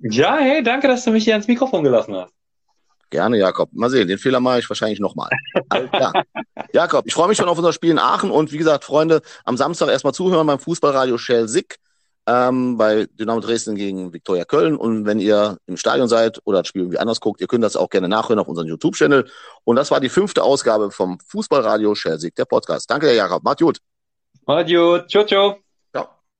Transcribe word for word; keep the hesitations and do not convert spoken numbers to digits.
Ja, hey, danke, dass du mich hier ans Mikrofon gelassen hast. Gerne, Jakob. Mal sehen, den Fehler mache ich wahrscheinlich nochmal. Alles klar. Jakob, ich freue mich schon auf unser Spiel in Aachen und wie gesagt, Freunde, am Samstag erstmal zuhören beim Fußballradio Schelsig ähm, bei Dynamo Dresden gegen Viktoria Köln. Und wenn ihr im Stadion seid oder das Spiel irgendwie anders guckt, ihr könnt das auch gerne nachhören auf unserem YouTube-Channel. Und das war die fünfte Ausgabe vom Fußballradio Schelsig, der Podcast. Danke, Herr Jakob. Macht gut. Macht's gut. Ciao, ciao.